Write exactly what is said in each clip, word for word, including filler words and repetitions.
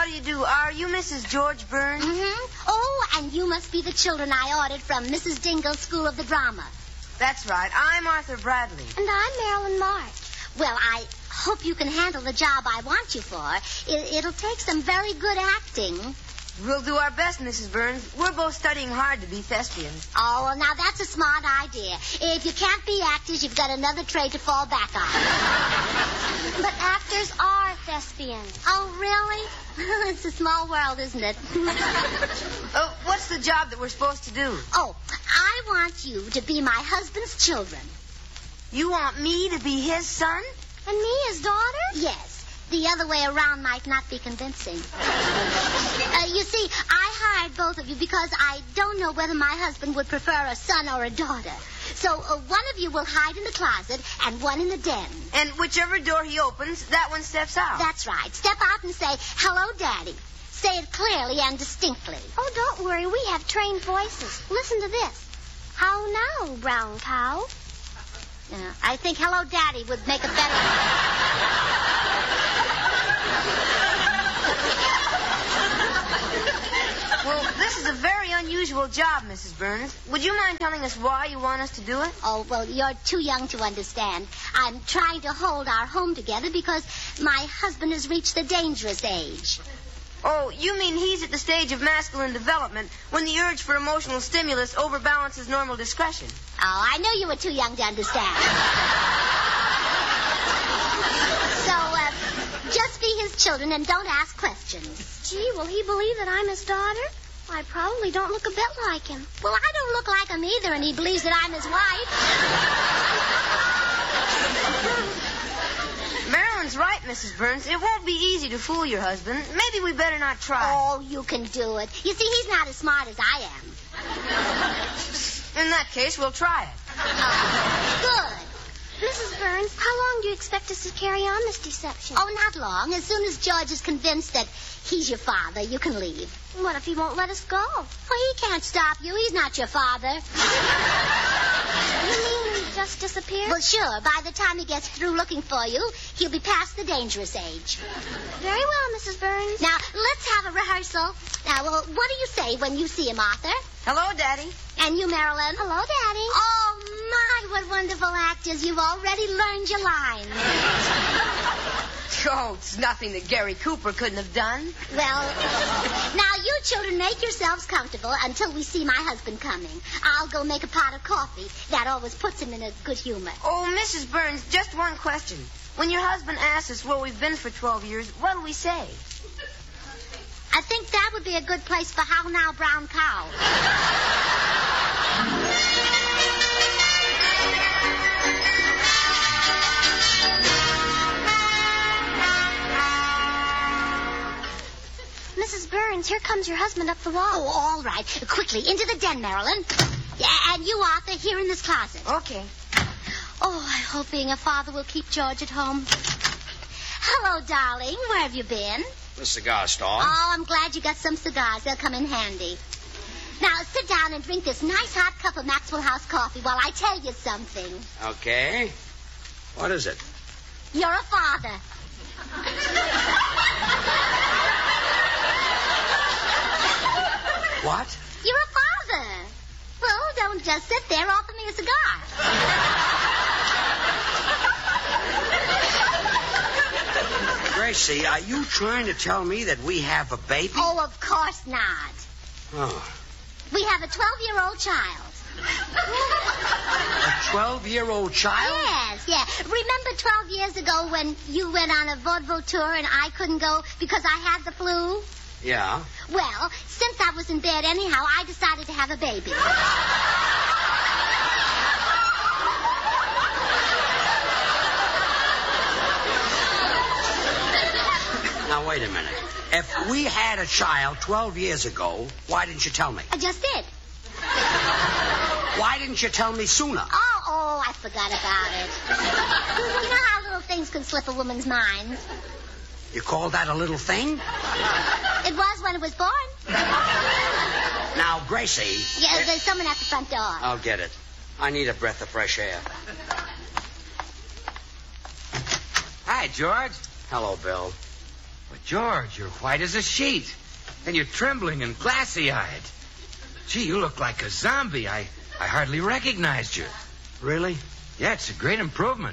do you do? Are you Missus George Burns? Mm-hmm. Oh, and you must be the children I ordered from Missus Dingle's School of the Drama. That's right. I'm Arthur Bradley. And I'm Marilyn March. Well, I hope you can handle the job I want you for. It, it'll take some very good acting. We'll do our best, Missus Burns. We're both studying hard to be thespians. Oh, well, now that's a smart idea. If you can't be actors, you've got another trade to fall back on. But actors are thespians. Oh, really? It's a small world, isn't it? uh, what's the job that we're supposed to do? Oh, I want you to be my husband's children. You want me to be his son? And me his daughter? Yes. The other way around might not be convincing. uh, you see, I hired both of you because I don't know whether my husband would prefer a son or a daughter. So uh, one of you will hide in the closet and one in the den. And whichever door he opens, that one steps out. That's right. Step out and say, "Hello, Daddy." Say it clearly and distinctly. Oh, don't worry. We have trained voices. Listen to this. How now, brown cow? Uh, I think "Hello, Daddy" would make a better... Well, this is a very unusual job, Missus Burns. Would you mind telling us why you want us to do it? Oh, well, you're too young to understand. I'm trying to hold our home together because my husband has reached the dangerous age. Oh, you mean he's at the stage of masculine development when the urge for emotional stimulus overbalances normal discretion? Oh, I knew you were too young to understand. So, uh, just be his children and don't ask questions. Gee, will he believe that I'm his daughter? I probably don't look a bit like him. Well, I don't look like him either, and he believes that I'm his wife. Marilyn's right, Missus Burns. It won't be easy to fool your husband. Maybe we better not try. Oh, you can do it. You see, he's not as smart as I am. In that case, we'll try it. Oh, good. Missus Burns, how long do you expect us to carry on this deception? Oh, not long. As soon as George is convinced that he's your father, you can leave. What if he won't let us go? Well, he can't stop you. He's not your father. You mean he just disappeared? Well, sure. By the time he gets through looking for you, he'll be past the dangerous age. Very well, Missus Burns. Now, let's have a rehearsal. Now, well, what do you say when you see him, Arthur? Hello, Daddy. And you, Marilyn? Hello, Daddy. Oh, my, what wonderful actors. You've already learned your lines. Oh, it's nothing that Gary Cooper couldn't have done. Well, now you children make yourselves comfortable until we see my husband coming. I'll go make a pot of coffee. That always puts him in a good humor. Oh, Missus Burns, just one question. When your husband asks us where we've been for twelve years, what'll we say? I think that would be a good place for How Now, Brown Cow. Missus Burns, here comes your husband up the wall. Oh, all right. Quickly, into the den, Marilyn. Yeah, and you, Arthur, here in this closet. Okay. Oh, I hope being a father will keep George at home. Hello, darling. Where have you been? The cigar stall. Oh, I'm glad you got some cigars. They'll come in handy. Now, sit down and drink this nice hot cup of Maxwell House coffee while I tell you something. Okay. What is it? You're a father. What? You're a father. Well, don't just sit there. Offer me a cigar. Gracie, are you trying to tell me that we have a baby? Oh, of course not. Oh. We have a twelve-year-old child. A twelve-year-old child? Yes, yeah. Remember twelve years ago when you went on a vaudeville tour and I couldn't go because I had the flu? Yeah. Well, since I was in bed anyhow, I decided to have a baby. Now, wait a minute. If we had a child twelve years ago, why didn't you tell me? I just did. Why didn't you tell me sooner? Oh, oh, I forgot about it. You know how little things can slip a woman's mind. You call that a little thing? It was when it was born. Now, Gracie... Yeah, there's someone at the front door. I'll get it. I need a breath of fresh air. Hi, George. Hello, Bill. George, you're white as a sheet. And you're trembling and glassy-eyed. Gee, you look like a zombie. I, I hardly recognized you. Really? Yeah, it's a great improvement.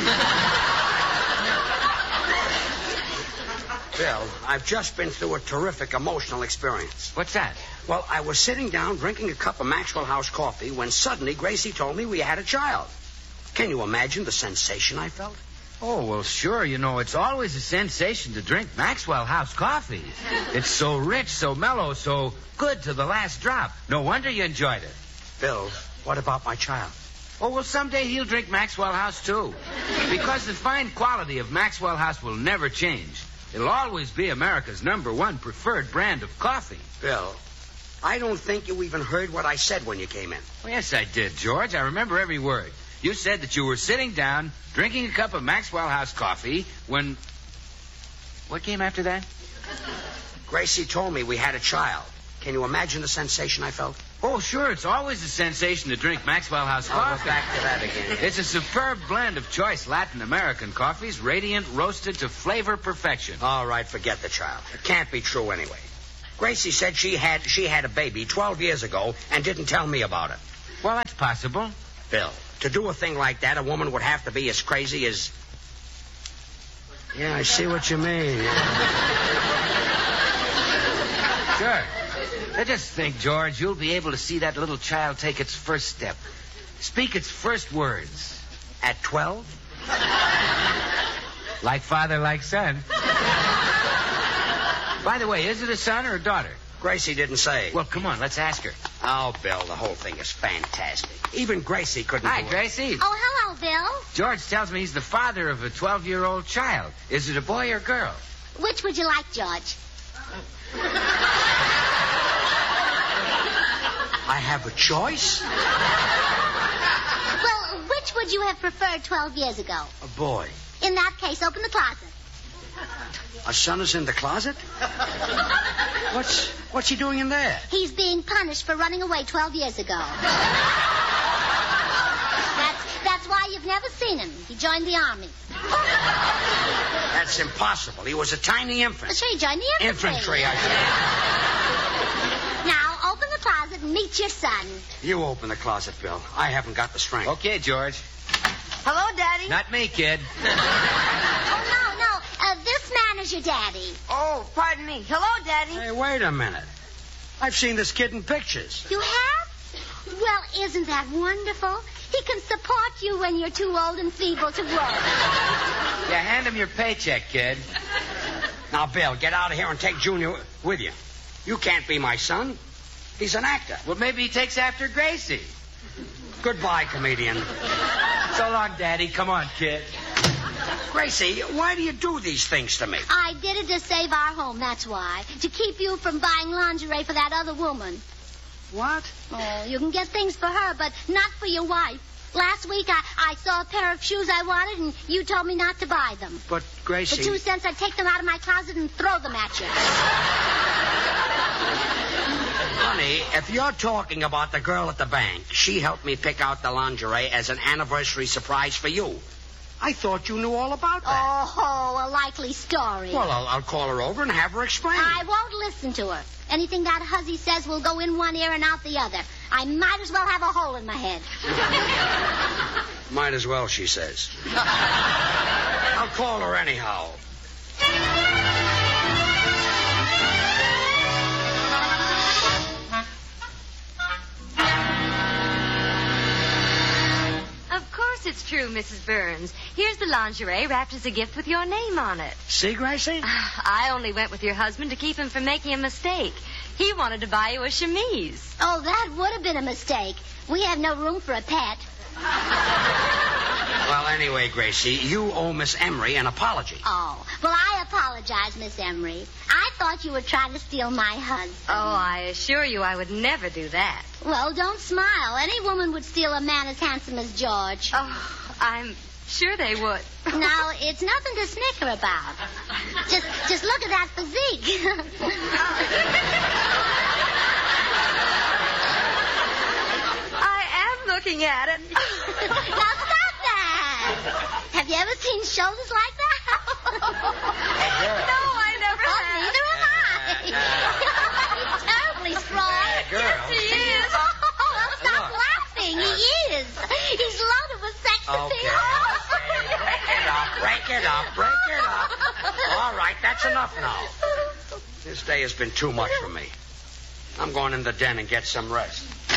Bill, I've just been through a terrific emotional experience. What's that? Well, I was sitting down drinking a cup of Maxwell House coffee when suddenly Gracie told me we had a child. Can you imagine the sensation I felt? Oh, well, sure. You know, it's always a sensation to drink Maxwell House coffee. It's so rich, so mellow, so good to the last drop. No wonder you enjoyed it. Bill, what about my child? Oh, well, someday he'll drink Maxwell House, too. Because the fine quality of Maxwell House will never change. It'll always be America's number one preferred brand of coffee. Bill, I don't think you even heard what I said when you came in. Well, yes, I did, George. I remember every word. You said that you were sitting down, drinking a cup of Maxwell House coffee, when... What came after that? Gracie told me we had a child. Can you imagine the sensation I felt? Oh, sure. It's always a sensation to drink Maxwell House I'll coffee. go back to that again. It's a superb blend of choice Latin American coffees, radiant, roasted to flavor perfection. All right, forget the child. It can't be true anyway. Gracie said she had she had a baby twelve years ago and didn't tell me about it. Well, that's possible. Bill, to do a thing like that, a woman would have to be as crazy as... Yeah, I see what you mean. Sure. I just think, George, you'll be able to see that little child take its first step. Speak its first words. At twelve? Like father, like son. By the way, is it a son or a daughter? Gracie didn't say. Well, come on, let's ask her. Oh, Bill, the whole thing is fantastic. Even Gracie couldn't Hi, do it. Gracie. Oh, hello, Bill. George tells me he's the father of a twelve-year-old child. Is it a boy or girl? Which would you like, George? I have a choice? Well, which would you have preferred twelve years ago? A boy. In that case, open the closet. A son is in the closet? What's what's he doing in there? He's being punished for running away twelve years ago. That's, that's why you've never seen him. He joined the army. That's impossible. He was a tiny infant. Sure, he joined the infantry. Infantry, I think. Now, open the closet and meet your son. You open the closet, Bill. I haven't got the strength. Okay, George. Hello, Daddy. Not me, kid. Oh, no, no. Uh, this man is your daddy. Oh, pardon me. Hello, Daddy. Hey, wait a minute. I've seen this kid in pictures. You have? Well, isn't that wonderful? He can support you when you're too old and feeble to work. Yeah, hand him your paycheck, kid. Now, Bill, get out of here and take Junior with you. You can't be my son. He's an actor. Well, maybe he takes after Gracie. Goodbye, comedian. So long, Daddy. Come on, kid. Gracie, why do you do these things to me? I did it to save our home, that's why. To keep you from buying lingerie for that other woman. What? Oh, you can get things for her, but not for your wife. Last week, I, I saw a pair of shoes I wanted, and you told me not to buy them. But, Gracie... For two cents, I'd take them out of my closet and throw them at you. Honey, if you're talking about the girl at the bank, she helped me pick out the lingerie as an anniversary surprise for you. I thought you knew all about that. Oh, a likely story. Well, I'll, I'll call her over and have her explain. I won't listen to her. Anything that hussy says will go in one ear and out the other. I might as well have a hole in my head. Might as well, she says. I'll call her anyhow. Of course it's true, Missus Burns. Here's the lingerie wrapped as a gift with your name on it. See, Gracie? I only went with your husband to keep him from making a mistake. He wanted to buy you a chemise. Oh, that would have been a mistake. We have no room for a pet. Well, anyway, Gracie, you owe Miss Emery an apology. Oh, well, I apologize, Miss Emery. I thought you were trying to steal my husband. Oh, I assure you I would never do that. Well, don't smile. Any woman would steal a man as handsome as George. Oh, I'm sure they would. Now, it's nothing to snicker about. Just, just look at that physique. I am looking at it. Now, stop that. Have you ever seen shoulders like that? No, I never Okay, okay. Break it up, break it up, break it up. All right, that's enough now. This day has been too much for me. I'm going in the den and get some rest.